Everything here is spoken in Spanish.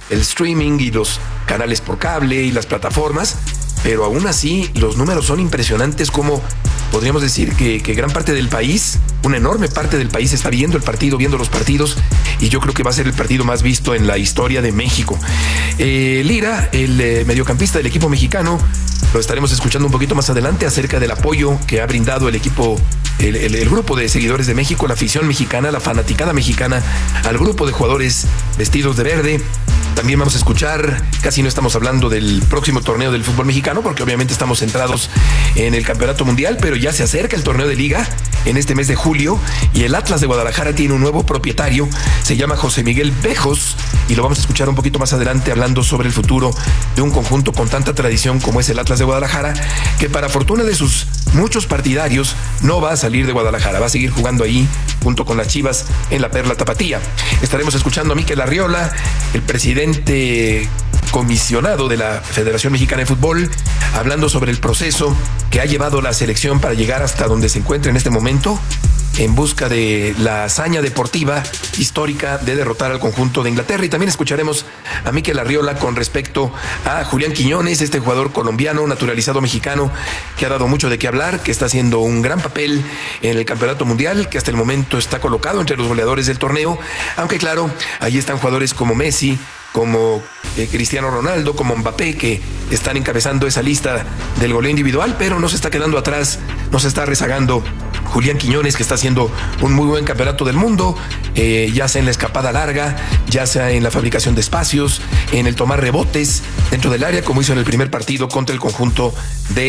el streaming y los canales por cable y las plataformas, pero aún así los números son impresionantes, como podríamos decir que gran parte del país, una enorme parte del país está viendo el partido, viendo los partidos, y yo creo que va a ser el partido más visto en la historia de México. Lira, el mediocampista del equipo mexicano, lo estaremos escuchando un poquito más adelante acerca del apoyo que ha brindado el equipo, el grupo de seguidores de México, la afición mexicana, la fanaticada mexicana, al grupo de jugadores vestidos de verde. También vamos a escuchar, casi no estamos hablando del próximo torneo del fútbol mexicano, porque obviamente estamos centrados en el campeonato mundial, pero ya se acerca el torneo de liga en este mes de julio, y el Atlas de Guadalajara tiene un nuevo propietario, se llama José Miguel Bejos, y lo vamos a escuchar un poquito más adelante hablando sobre el futuro de un conjunto con tanta tradición como es el Atlas de Guadalajara, que para fortuna de sus muchos partidarios no va a salir de Guadalajara, va a seguir jugando ahí junto con las Chivas en la Perla Tapatía. Estaremos escuchando a Mikel Arriola, el presidente comisionado de la Federación Mexicana de Fútbol, hablando sobre el proceso que ha llevado la selección para llegar hasta donde se encuentra en este momento, en busca de la hazaña deportiva histórica de derrotar al conjunto de Inglaterra. Y también escucharemos a Mikel Arriola con respecto a Julián Quiñones, este jugador colombiano naturalizado mexicano que ha dado mucho de qué hablar, que está haciendo un gran papel en el campeonato mundial, que hasta el momento está colocado entre los goleadores del torneo, aunque claro, ahí están jugadores como Messi, como Cristiano Ronaldo, como Mbappé, que están encabezando esa lista del goleo individual, pero no se está quedando atrás, no se está rezagando Julián Quiñones, que está haciendo un muy buen campeonato del mundo, ya sea en la escapada larga, ya sea en la fabricación de espacios, en el tomar rebotes dentro del área, como hizo en el primer partido contra el conjunto de